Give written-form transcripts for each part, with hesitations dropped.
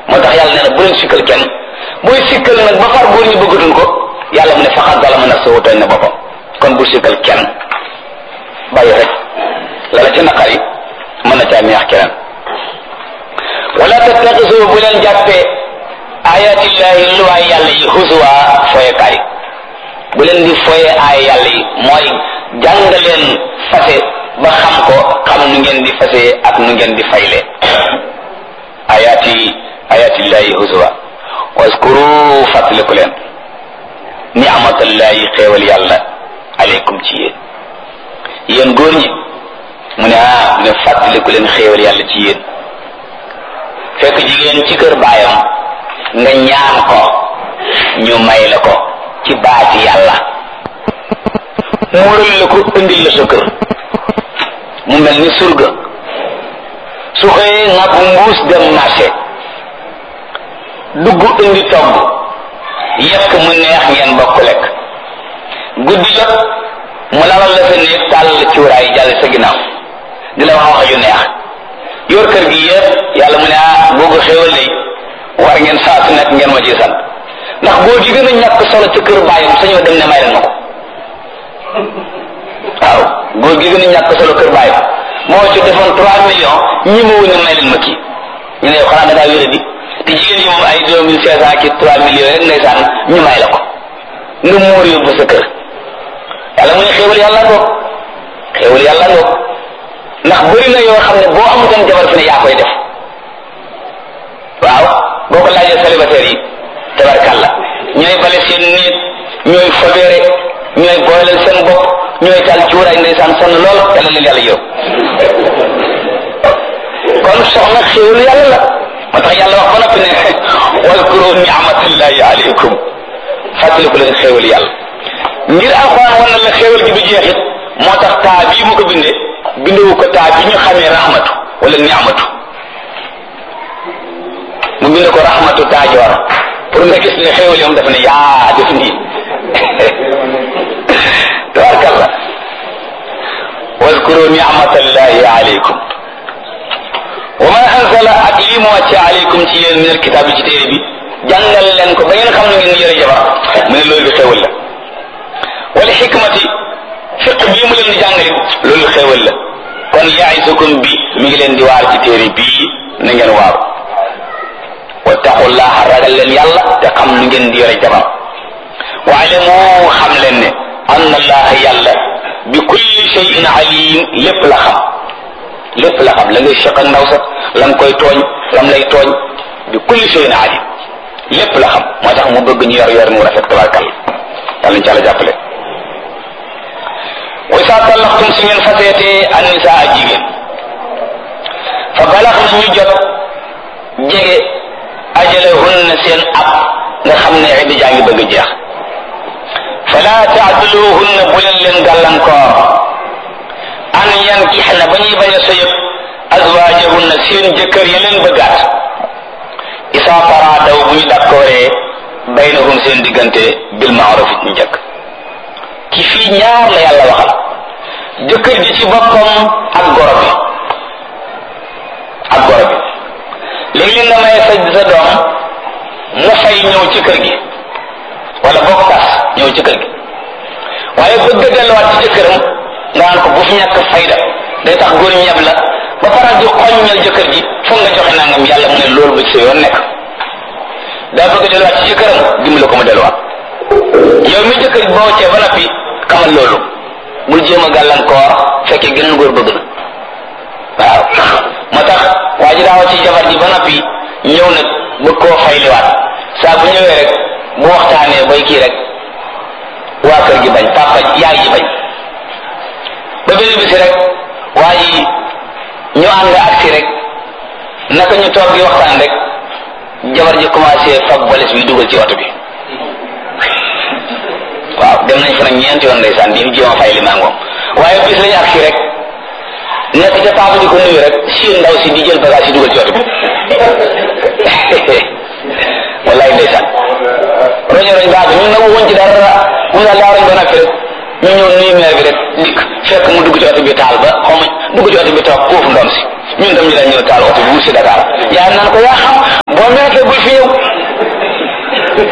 moo tax yàlla nee na bu leen sikkal kenn booy sikkal nag ba far góor ñi bëggatul ko yàlla mu ne faqad zalama nafsahu tooñ na boppam kon bu sikkal kenn bàyyi rek la ci naqari mën na caa neex keneen wala tattaxisu bu leen jàppee ayatillahi luwaay yàlla yi husuwa foyekaay bu leen di foye aaya yàlla yi mooy jàng leen fase ba xam ko xam nu ngeen di fase ak nu ngeen di fayle ayatillahi husuwa waskuru fàttaliku leen ni'matallahi xéewal yàlla aleykum ci yéen góor ñi mu ne fàttaliku leen xéewal yàlla ci yéen fekk jigéen ci kër baayam nga ñaan ko ñu may la ko ci baati yàlla muural la ko indil la sa kër mu mel ni surga su xëyee nga bu mbuus dem marché dugg indi togg yekk mu neex ngeen bokk lekk guddi jot mu lalal la sa néeg tàll cuuraay jàll sa ginnaaw di la wax ju neex yor kër gi yëpp yàlla mu ne boo ko xéewal lay war ngeen saa su nekk ngeen ma ci sant ndax góor gi gën a ñàkk solo ci kër bàyyam sañoo dem ne may leen ma ko waaw góor gi gën a ñàkk solo kër bàyyam moo ci defoon 3 millions ñi ma wuñ ne may leen ma kii ñu ne yow xanaa da ngaa wéra di te jigéen yi moom ay 2500 ki 3 millions rek ndeysaan ñu may la ko nga muur yóbbu sa kër yàlla mu ne xéewal yàlla ngoog xéewal yàlla ngoog ndax bëri na yoo xam ne boo amutoon jabar fi ne yaa koy def waaw boo ko laajee célibataire yi tabarkàlla ñooy bale seen néeg ñooy fobeere ñooy booleel seen bopp ñooy taal cuuraay ndeysaan sonn lool yàlla leen yàlla yow kon soxna xéewal yàlla la moo tax yàlla wax ba noppi ne waskuru ni'matallahi alaykum fàttaliku leen xéewal yàlla ngir alxuraan war na la xéewal gi du jeexit moo tax taa bii mu ko bindee bindewu ko taa bi ñu xamee rahmatu wala ni'matu mu binde ko rahmatu taajoor pour nga gis ne xéewal yi moom dafa ne yaa def nii tabarkalla waskuru ni'matallahi alaykum wa ma anzala ak lii mu wàcce alaykum ci yéen min alkitaab bi ci téere bi jàngal leen ko ba ngeen xam ne ngeen yore jabar mu ne loolu xéewal la wala xikmati fiq bii mu leen di jàngale loolu xéewal la kon ya'izukum bi mi ngi leen di waar ci téere bii na ngeen waaru wattaqullaha ragal leen yàlla te xam nu ngeen di yore jabar wa'lamu xam leen ne anna allaha yàlla bi kulli shay'in alim lépp la xam lépp la xam la ngay seq ak ndaw sax la nga koy tooñ lam lay tooñ bi kulli shay'in alim lépp la xam moo tax mu bëgg ñu yor mu rafet tabarkal yàlla ñu ci àlla jàppale wa isa tallaqtum si ngeen faseetee an nisaa jigéen fa balax na ñu jot jege ajalahunna seen ab nga xam ne idda jaa ngi bëgg a jeex fala taaduluhunna bu leen gàllankoor an yankixna ba ñuy bañ a sëyëb azwaajahunna seen jëkkër ya leen bëggaat isa taraadaw bu ñu dakkooree baynahum seen diggante bil maaruf ci njëkk ki fii ñaar la yàlla waxal jëkkër ji ci boppam ak goro bi léegi nga may sa doom mu fay ñëw ci kër gi wala bokk tas ñëw ci kër gi waaye bëgg a delluwaat ci jëkkëram nga naan ko bu fi ñàkk fayda day tax góor ñeb la ba faral di xoññal jëkkër ji foog nga joxe nangam yàlla mu ne loolu ba ci sa yoon nekk daa bëgg a delluwaat ci jëkkëram dimbali ko mu delluwaat yow mi jëkkër boo cee ba noppi xamal loolu bul jéem a gàllankoor fekkee geneen góor bëgg na waaw moo tax waa ji daaw ci jabar ji ba noppi ñëw nag bëgg koo fayliwaat saa bu ñëwee rek bu waxtaanee bay kii rek waa kër gi bañ papa yaay ji bañ ba benn bisi rek waa ji ñu ànd agsi rek naka ñu toog di waxtaan rek jabar ji commencé fab valise bi dugal ci oto bi waaw dem nañ fa nag ñeenti yoon ndeysaan di jéem a fay li maa ngoom waaye bis lañu agsi rek nekk ca papa di ko nuyu rek si ndaw si di jël bagage yi dugal ci oto bi wallaay ndeysaan roñ baax bi ñun nag woon ci dara mun daal daa roñ ba noppi rek ñu ñëw nuyu meer bi rek dikk fekk mu dugg ci oto bi taal ba xaw ma dugg ci oto bi toog foofu ndoom si ñun tam ñu dañ ñëw taal oto bi wut si Dakar yaa naan ko yaa xam boo meekee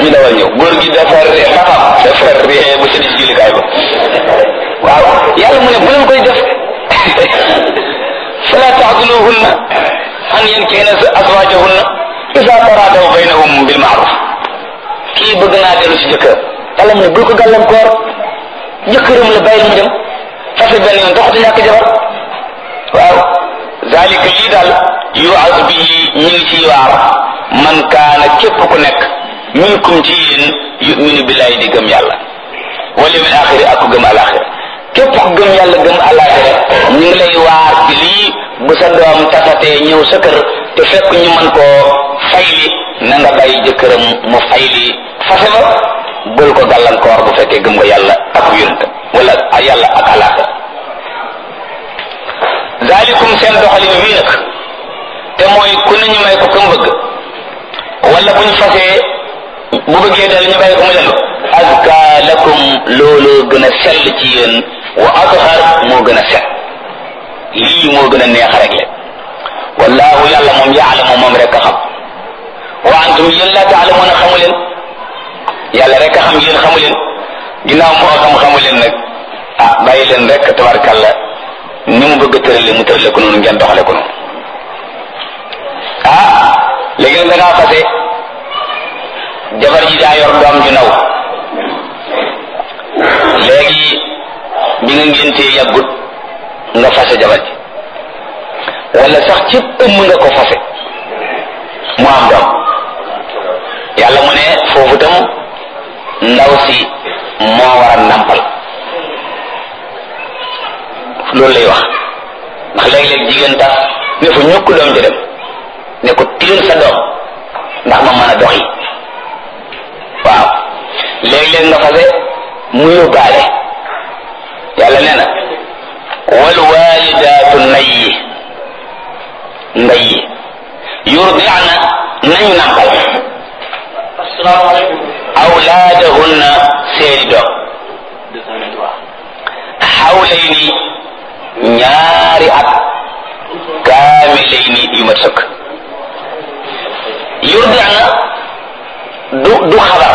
ñu dawal ñëw góor gi dafa ree ba ci jullikaay ba waaw yàlla mu ne bu leen koy def fala taxduluhunna an yankihna azwajahunna isa taradaw baynahum bil ma'ruf kii bëgg naa dellu si jëkkër yàlla mu ne bul ko gàllankoor jëkkëram la bàyyi mu dem fase benn yoon taxut ñàkk jabar waaw zalika lii daal yu'az bihi ñu ngi ciy waar man kaana képp ku nekk minkum ci yéen yuminu billahi di gëm yàlla wal yawmil axiri ak ku gëm alaxira képp ku gëm yàlla gëm alaxira ñu ngi lay waar ci lii bu sa doom tasatee ñëw sa kër te fekk ñu mën koo fayli na nga bàyyi jëkkëram mu fayli fase ba bul ko gàllankoor bu fekkee gëm nga yàlla ak yonent wala yàlla ak alaxira zalikum seen doxalin wii nag te mooy ku ne ñu may ko kam bëgg wala bu ñu fasee bu bëggee dal ñu bàyyi ko mu dellu azka lakum loolu gën a sell ci yéen wa athar moo gën a set lii moo gën a neex rek le wallahu yàlla moom yaalamu moom rek a xam wa antum yéen la taalamuuna xamu leen yàlla rek a xam yéen xamu leen ginnaaw moo xam xamu leen nag ah bàyyi leen rek tabarkalla ni mu bëgg a tërale mu tërale ko noonu ngeen doxale ko noonu ah léegi nag da ngaa fase jabar ji daa yor doom ju ndaw léegi bi nga ngéntee yàggut nga fase jabar ji wala sax ci ëmm nga ko fase mu am doom yàlla mu ne foofu tam ndaw si moo war a nampal loolu lay wax ndax léeg-léeg jigéen tax ne fa ñukk doom ji dem ne ko tiir sa doom ndax ma mën a doxi waaw léeg-léeg nga fase mu yóbbaale yàlla nee na wal walidaatu ndey yurdi'na nañu nampal awlaadahunna seeni doom xawlayni ñaari at kaamilayni yu mat sëkk yurdi'na du xabar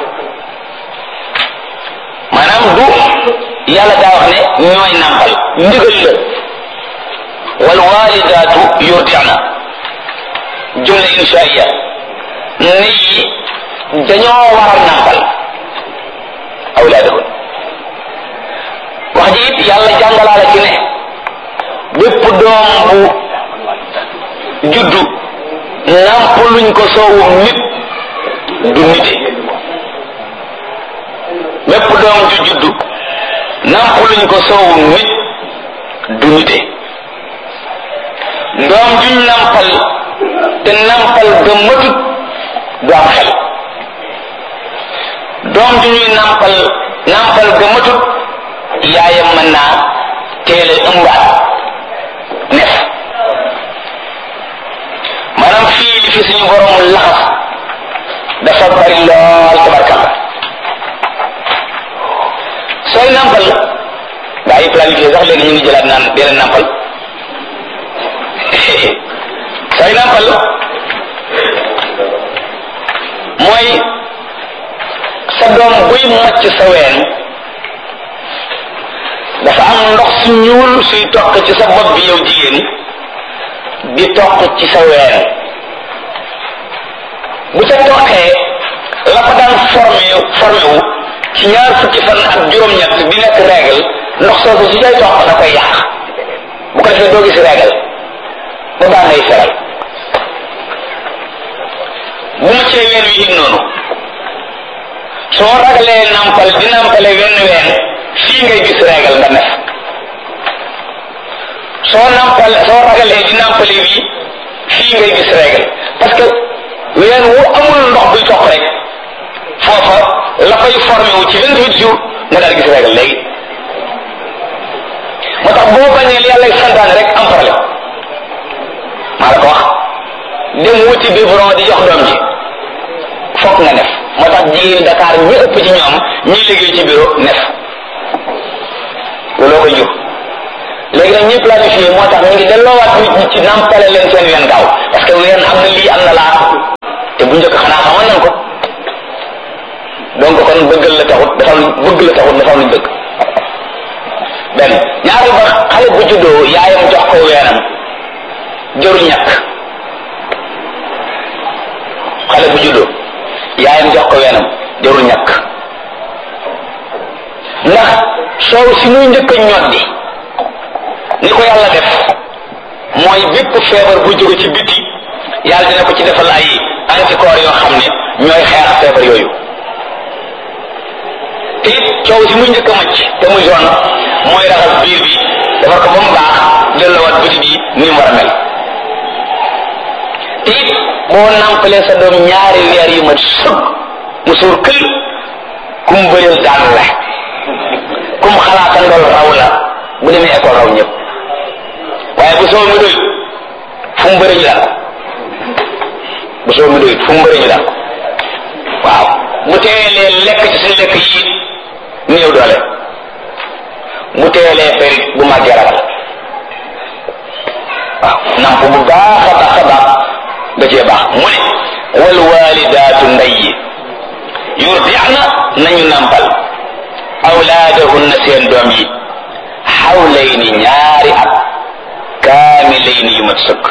maanaam du yàlla daa wax ne ñooy nampal ndigal la wal walidaatu yurdi'na jumla inshaiya ne yi dañoo war a nampal awlaadahun wax ji it yàlla jàngalaala ci ne bépp doom bu juddu nampaluñ ko soowum nit du nite bépp doom ju juddu nampaluñ ko soowum nit du nite doom juñ nampal te nampal ga matut du am xel doom ju ñuy nampal ga matut yaayam mën naa teel a ëmbaat nef maanaam fii li fi suñu borom laxas dafa bari lool tabarkalla sooy nampal gaa yi planifié sax léegi ñu ngi jëlaat naan dee leen nampal sooy nampal mooy sa doom buy mocc sa ween dafa am ndox su ñuul suy toq ci sa bopp bi yow jigéen di toq ci sa ween bu ca toqee la ko daan formé wu ci ñaar fukki fan ak juróom-ñett bi nekk règle ndox soosu su cay toq da koy yàq bu ko defee doo gis règle ba baa ngay feral bu ma cee ween wi it noonu soo ragalee nampal di nampale wenn ween fii ngay gis règle nga nef soo ragalee di nampale bii fii ngay gis règle parce que ween wu amul ndox buy toq rek foofa la koy formé wu ci 28 jours nga daal gis règle léegi moo tax boo bañee li yàlla santaane rek am problème maa la ko wax dem wuti biberon di jox doom ji fokk nga nef moo tax jigéen Dakar ñi ëpp ci ñoom ñiy liggéey ci bureau nef looloo koy jur léegi nag ñuy planifié moo tax ñu ngi delloowaat nit ñi ci nampale leen seen ween gaaw parce que ween am na lii am na laa te bu njëkk xanaa xamoon nañ ko am bëgg la taxul dafa am luñ bëgg benn ñaari ba xale bu juddoo yaayam jox ko weenam jërul ñàkk xale bu juddoo yaayam jox ko weenam jërul ñàkk ndax soow si muy njëkk a ñoddi ni ko yàlla def mooy bépp feebar bu jóge ci biti yàlla dina ko ci defal ay anticorps yoo xam ne ñooy xeex feebar yooyu te it coow si muy njëkk a macc te muy jaune mooy raxas biir bi defar ko ba mu baax delloowaat biti bi ni mu war a mel te it boo nampalee sa doom ñaari weer yu mat sëg mu suur kël kum bëreel daan la kum xalaata ndol raw la bu demee école raw ñëpp waaye bu soo mi doy fu mu bëri ñu daan bu soo mi doy fu mu bëri ñu daan waaw bu teelee lekk ci suñu lekk yi néew doole bu teelee ferit bu màggee ragal waaw namp bu baax a baax a baax da cee baax mu ne wal walidaatu ndey yi yurdi'na nañu nampal awlaadahunna seen doom yi xawlayni ñaari at kaamilayni yu mat sëkk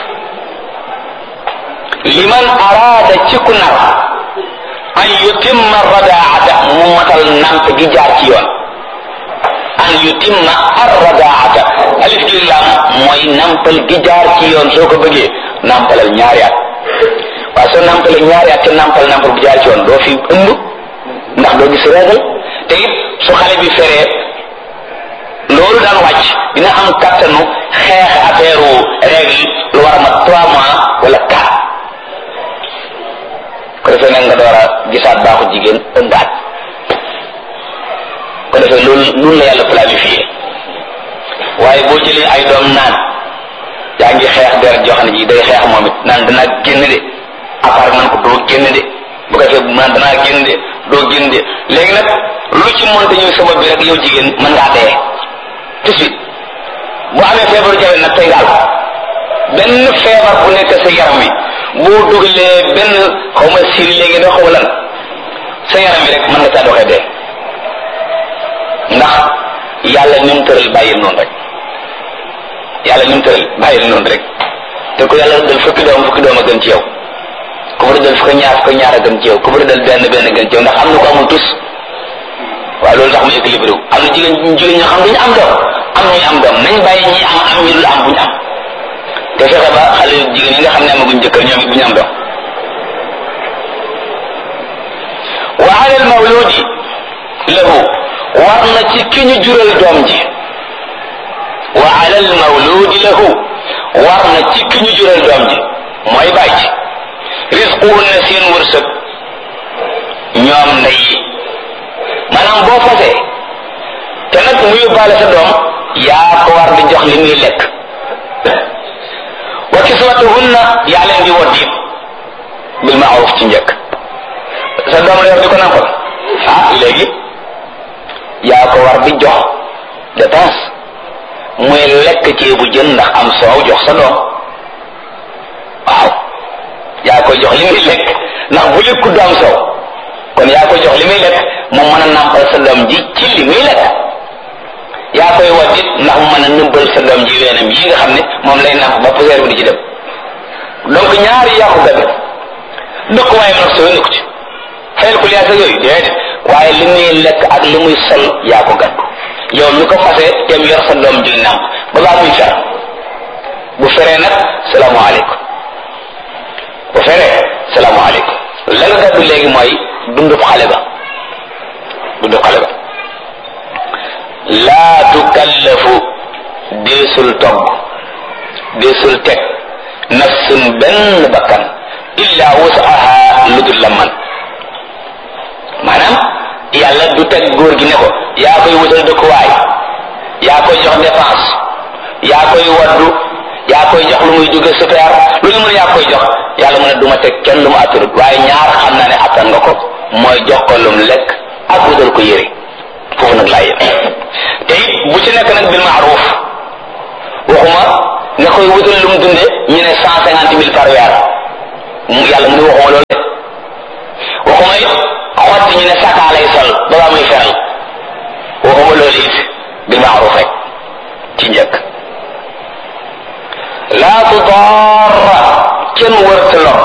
liman araada ci ku nar an yutimma radaata mu matal namp gi jaar ci yoon an yutimma arradaata alif gi lam mooy nampal gi jaar ci yoon soo ko bëggee nampalal ñaari at waaye soo nampalee ñaari at te nampal bu jaar ci yoon doo fi ëmb ndax doo gis régal te it su xale bi feree loolu daan wàcc dina am kattanu xeex affaire règle lu war a mat 3 mois wala 4 ko defee nag nga door a gisaat baaxu jigéen ëmbaat ko defee loolu la yàlla planifié waaye boo jëlee ay doom naan yaa ngi xeex deret joo xam ne ji day xeex moom it naan danaa génn de apart man ko doo génn de bu ko defee naan danaa génn de doo génn de léegi nag lu ci monte ñëw sabab bi rek yow jigéen mën ngaa dee tout de suite bu amee feebaru jawe nag tey gaal benn feebar bu nekk sa yaram wi boo dugalee benn xaw ma siri léegi da xaw lan sa yaram wi rek mën nga taa doxee dee ndax yàlla ni mu tëral bàyyil noonu rek yàlla ni mu tëral bàyyil noonu rek te ko yàlla dal fukki doom a gën ci yow ku bëri dal fukki ñaar a gën ci yow ku bëri dal benn gën ci yow ndax am na ko amul tus waaw loolu tax mu équilibré wu am na jigéen ñoo xam duñu am doom am ñuy am doom nañ bàyyi ñi am ñu dul am buñu am te fexe ba xale jigéen yi nga xam ne amaguñ jëkkër ñoom it bu ñu am doom wa ala al mawludi lahu war na ci ki ñu jural doom ji wa ala al mawludi lahu war na ci ki ñu jural doom ji mooy bàyyi ci risquhunna seen wërsëg ñoom ndey yi maanaam boo fasee te nag mu yóbbaale sa doom yaa ko war di jox li muy lekk wa kiswatuhunna yaa leen di wodd it bil ma'ruf ci njëkk sa doom la yor di ko nampal léegi yaa ko war di jox dépense muy lekk ceebu jën ndax am soow jox sa doom waaw yaa koy jox li muy lekk ndax bu lekku du am soow kon yaa koy jox li muy lekk mu mën a nampal sa doom ji ci li muy lekk yaa koy waddit ndax mu mën a nëbbal sa doom ji weenam yi nga xam ne moom lay namp ba poussière bi di ci dem donc ñaari yaa ko gàdd dëkk waaye nag soo nekku ci fayal ko liyaasa yooyu déedéet waaye li muy lekk ak li muy sol yaa ko gàdd yow mi ko fase dem yor sa doom ji namp ba baa muy fer bu feree nag salaamaaleykum bu feree salaamaaleykum la nga gàddu léegi mooy dundub xale ba laa tukallafu deesul togg deesul teg nafsun benn bakkan illa wusaha lu dul la man maanaam yàlla du teg góor gi ne ko yaa koy wutal dëkkuwaay yaa koy jox dépense yaa koy waddu yaa koy jox lu muy jóge super lu ñu mën yaa koy jox yàlla mu ne du ma teg kenn lu mu atturut waaye ñaar xam naa ne attan nga ko mooy jox ko lu mu lekk ak wutal ko yére foofu nag laa yem te bu ci nekk nag bil ma'ruf waxuma nga koy wutal lu mu dunde ñu ne 150 000 par weer yàlla mu ne waxuma loolu de waxuma it xotti ñu ne saka lay sol ba muy feral bil ma'ruf rek ci njëkk. laa tudarra kenn wërta lor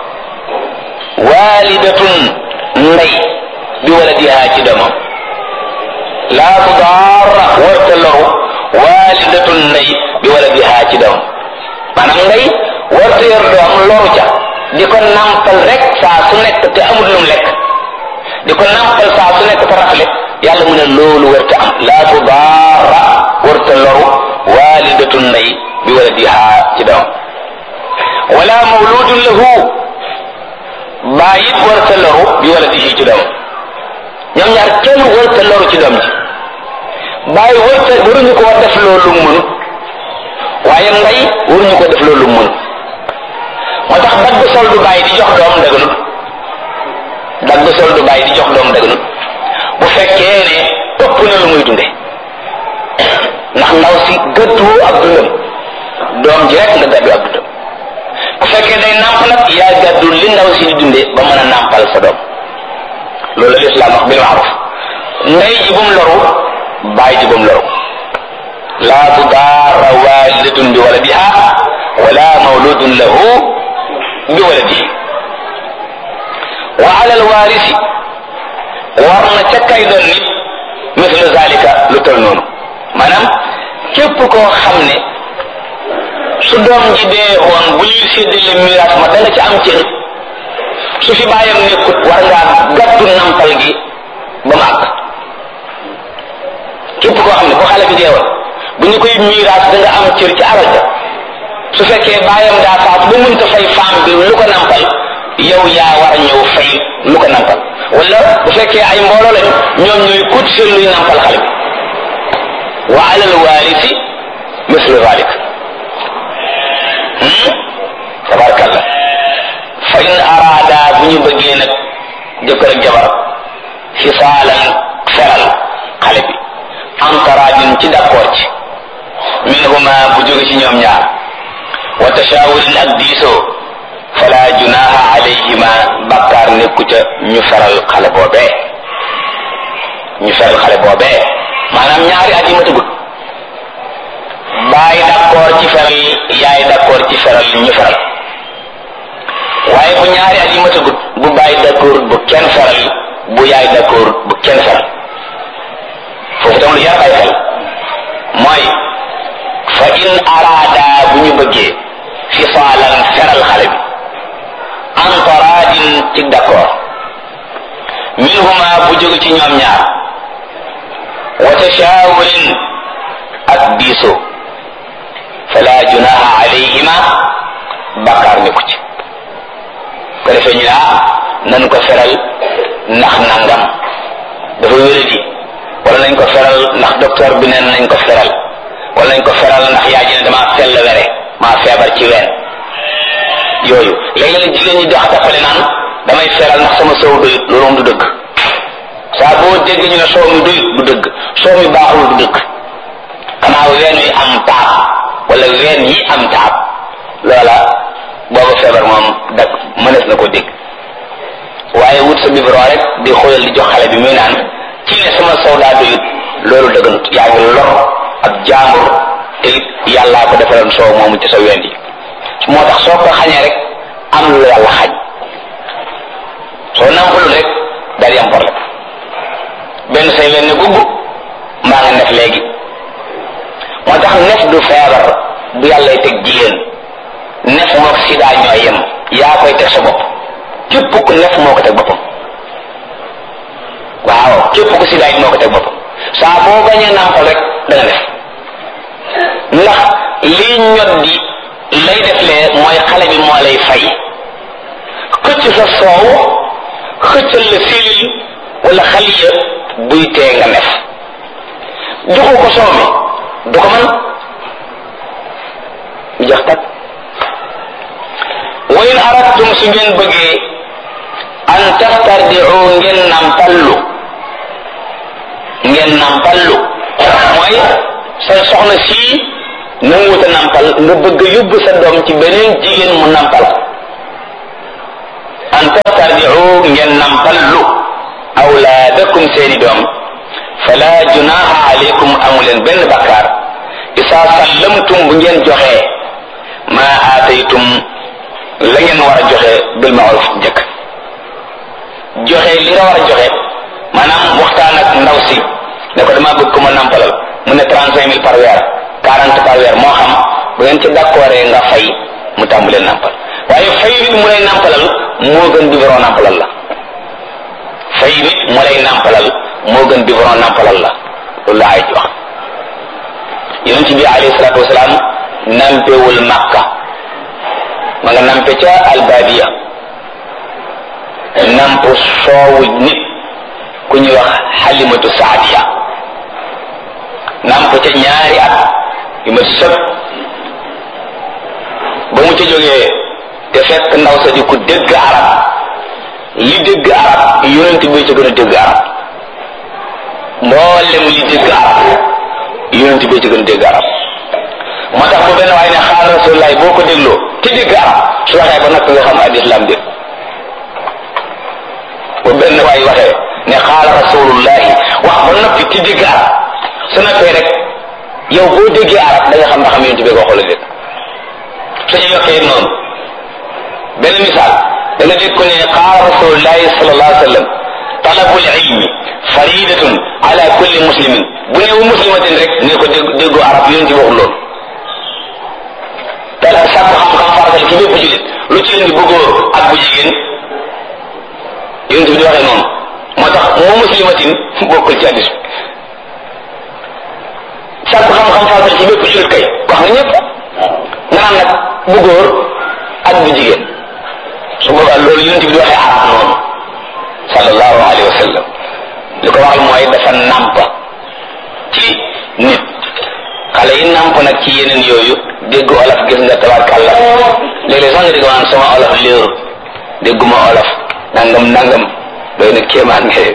walidatun ndey bi waladiha ci doomam. laa tudarra wërta loru walidatun ndey bi waladiha ci doomam. maanaam ndey wërta yor doom loru ca di ko nampal rek saa su nekk te amul lum lekk di ko nampal saa su nekk te rafle yàlla mu ne loolu wërta am. laa tudarra wërta loru walidatun ndey bi waladiha ci doom. wala mawludun lahu baayit wërta loru bi waladihi ci doom. ñoom ñaar kenn wërta loru ci doom ji. bàyyi waruñu ko def loolu mën waaye ndey waruñu ko def loolu mën. moo tax dagg sol du bàyyi di jox doom dëgganut. dagg sol du bàyyi di jox doom dëgganut bu fekkee ne ëpp na lu muy dunde ndax ndaw si gëddu ab dundam doom ji rek nga gàddu ab dundam. bu fekkee day nàmp nag yaa gàddu li ndaw si di dunde ba mën a nàmpal sa doom. loolu la lislaam wax bil ma'ruf. ndey ji bum loru bàyyi ji bum loru. laa tudaara walidatun bi waladiha wala mawludun lahu bi waladihi. wa ala alwarisi war na ca kay doon nit mislu zalika lu tol noonu. maanaam képp koo xam ne su doom ji dee woon bu ñuy séddale miraas ma da nga ci am cër su fi bàyyam nekkut war ngaa gàddu nampal gi ba mu àgg. képp koo xam ne bu xale bi dee woon bu ñu koy miraas da nga am cër ci alal ja su fekkee bàyyam daa faatu ba mënta fay femme bi lu ko nampal yow yaa war a ñëw fay lu ko nampal. wala bu fekkee ay mbooloo lañu ñoom ñooy kut seen luy nampal xale bi. wa ala alwarisi mislu zalik. tabarkalla. fa in araada bu ñu bëggee nag jëkkër ak jabar fisaalan feral xale bi antaraadin ci d'accord ci minhuma bu jóge ci ñoom ñaar wa tashawurin ak diisoo fala junaha alayhima bakkaar nekku ca ñu feral xale boobee. ñu feral xale boobee maanaam ñaari at yi matagut baay d'accord ci feral yaay d'accord ci feral ñu feral. waaye bu ñaari at yi matagut bu baay d'accord bu kenn feral bu yaay d'accord bu kenn feral. foofu tam lu jar ay xel mooy fa in araada bu ñu bëggee fisaalan feral xale bi antaraadin ci d'accord minhuma bu jóge ci ñoom ñaar wa tashawurin ak diisoo fala junaha alayhima bakkaar ni ku ci. ko defee ñu nañ ko feral ndax nangam dafa wéradi wala nañ ko feral ndax docteur bi neen nañ ko feral wala nañ ko feral ndax yaa ji ne damaa sell were maa feebar ci ween yooyu. léegi nag jigéen ñi dox tappale naan damay feral ndax sama soow doyut. loolu moom du dëgg. saa boo dégg ñu ne soow mi doyut du dëgg. soow mi baaxul du dëgg. xanaa ween yi am taab wala ween yi am taab loola booba feebar moom dak mënees na ko dégg. waaye wut sa biberon rek di xoolal di jox xale bi muy naan ci ne sama soow daa doyut loolu dëgganut. yaa ngi lor ak jaambur te it yàllaa ko defaloon soow moomu ci sa ween yi. moo tax soo ko xañee rek am lu yàlla xañ. soo nampalul rek daal di am problème. benn say leen ne gugg mbaa nga nef léegi. moo tax nef du feebar bu yàllay teg jigéen. nef mook sida ñooy yem. yaa koy teg sa bopp. képp ku nef moo ko teg boppam. waaw képp ku sida it moo ko teg boppam. saa boo bañee nampal rek da nga nef. ndax lii ñot di lay def lee mooy xale bi moo lay fay. xëcc sa soow xëccal la silil wala xaliya buy tee nga nef. joxu ko soow mi du ko mën mu jax tak. wa in aradtum su ngeen bëggee an tastardiu ngeen nampallu mooy sa soxna sii nanguwuta nampal nga bëgg yóbbu sa doom ci beneen jigéen mu nampal. an tastardiu ngeen nampallu awlaadakum seeni doom fala junaha alaykum amuleen benn bakkaar isa sallamtum bu ngeen joxee ma aataytum la ngeen war a joxe bil ma'ruf jëkk joxe li nga war a joxe maanaam waxtaan ak ndaw si ne ko dama bëgg ko ma nampalal mu ne 35 000 par weer 40 par weer moo xam bu ngeen ci d'accord nga fay mu tàmbalee nampal waaye fay nit mu lay nampalal moo gën biberon nampalal la fay nit mu lay nampalal moo gën biberon nampalal la loolu la ay wax yonent bi alayhi salaatu wasalaam nampewul Makka ma nga nampe ca albadiya namp soowu nit ku ñuy wax Halimatu Saadiya namp ca ñaari at yu ma sëb ba mu ca jógee te fekk ndaw sa di ku dégg arab li dégg arab yonent bi ca gën a dégg arab mboolem li dégg arab yonent bi ca gën a dégg arab moo tax bu benn waaye ne xaal rasulullahi boo ko dégloo te dégg arab su waxee ba nag nga xam al islam dégg bu benn waay waxee ne xaal rasulullahi wax ba noppi te dégg arab su noppee rek yow boo déggee arab da nga xam ndax yonent bi ko xool dégg suñu yokkee noonu benn misaal da nga dégg ko ne qaala rasulullahi sallallahu alayhi wa sallam talabul ilmi faridatun ala kulli muslimin bu neewu muslimatin rek ne ko déggu arab yonent bi waxul loolu te sàkku xam-xam farata ci bépp jullit lu ci indi bu góor ak bu jigéen yonent bi di waxee noonu moo tax moo muslimatin bokkul ci hadis sàkku xam-xam farata ci bépp jullit kay wax nga ñëpp nga naan nag bu góor ak bu jigéen su boobaa loolu yonent bi di waxee arab noonu sallallahu alayhi wa sallam li ko waral mooy dafa nàmp ci nit xale yi nàmp nag ci yeneen yooyu dégg olof gis nga tabarkàlla léeg-léeg sax nga dégg maanaam sama olof léeru dégguma olof nangam doy na kéemaan nga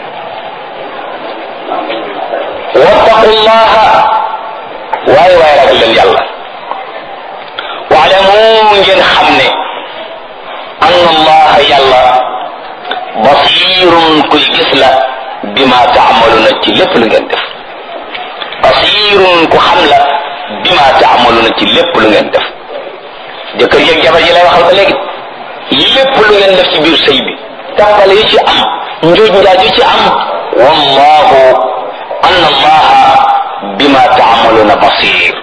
wattaqullaha waaye ragal leen yàlla waalamu ngeen xam ne anna allaha yàlla basirun kuy gis la bima taamaluna ci lépp lu ngeen def basirun ku xam la bima taamaluna ci lépp lu ngeen def jëkkër yeeg jabar ji lay waxal ba léegi lépp lu ngeen def ci biir sëy bi tàppale yi ci am njuuj njaaj yi ci am wallahu anna allaha bima taamaluna basir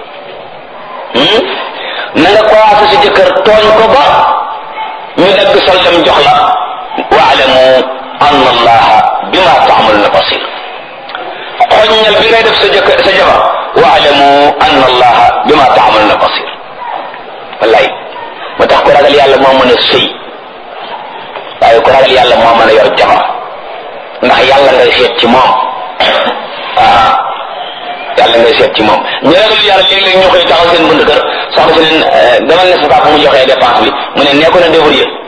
na nga commencé si jëkkër tooñ ko ba ñu dagg soldam jox la waalamu anna allaha bima taamaluna basir xoññal bi ngay def sa jëkkër sa jabar waalamu anna allaha bima taamaluna basir wallaay moo tax ko ragal yàlla moo mën a sëy waaye ko ragal yàlla moo mën a yor jabar ndax yàlla ngay seet ci moom yàlla ngay seet ci moom ñu ragal yàlla léeg-léeg ñu koy taxaw seen bunt kër soxna si leen demal ne sa papa mu joxee dépense bi mu ne nekkoon a débrouiller